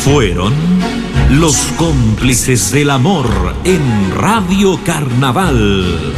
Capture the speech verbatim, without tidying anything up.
Fueron los cómplices del amor en Radio Carnaval.